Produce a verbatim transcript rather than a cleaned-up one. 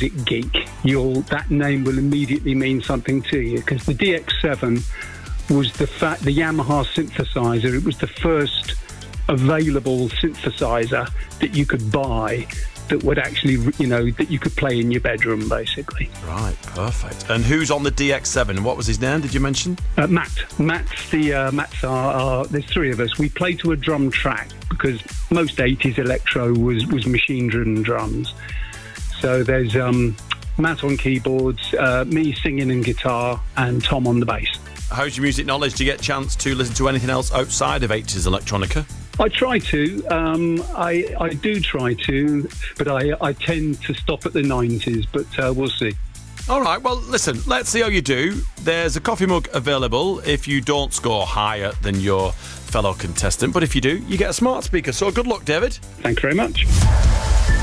music geek, you'll that name will immediately mean something to you, because the D X seven was the fa- the Yamaha synthesizer. It was the first available synthesizer that you could buy that would actually, you know, that you could play in your bedroom, basically. Right, perfect. And who's on the D X seven? What was his name, did you mention? Uh, Matt. Matt's the, uh, Matt's our, our, there's three of us. We play to a drum track because most eighties electro was, was machine-driven drums. So there's um, Matt on keyboards, uh, me singing and guitar, and Tom on the bass. How's your music knowledge? Do you get a chance to listen to anything else outside of eighties electronica? I try to. Um, I I do try to, but I, I tend to stop at the nineties, but uh, we'll see. All right, well, listen, let's see how you do. There's a coffee mug available if you don't score higher than your fellow contestant, but if you do, you get a smart speaker. So good luck, David. Thanks very much.